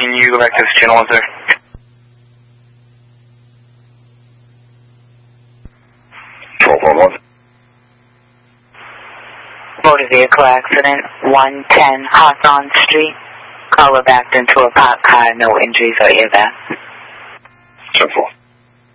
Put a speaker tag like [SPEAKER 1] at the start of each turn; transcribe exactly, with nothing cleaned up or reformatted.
[SPEAKER 1] Can you go back to this channel one, sir?
[SPEAKER 2] twelve one one.
[SPEAKER 3] Motor vehicle accident, one ten Hawthorne Street. Caller backed into a parked car, no injuries or airbags.
[SPEAKER 2] ten four.